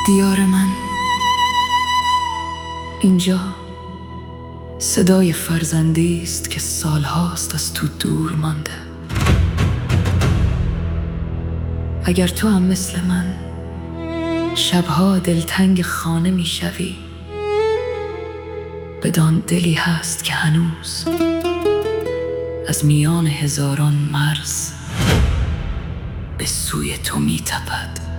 دیار من، اینجا صدای فرزندی است که سالهاست از تو دور مانده. اگر تو هم مثل من شبها دلتنگ خانه میشوی، بدان دلی هست که هنوز از میان هزاران مرز به سوی تو میتپد.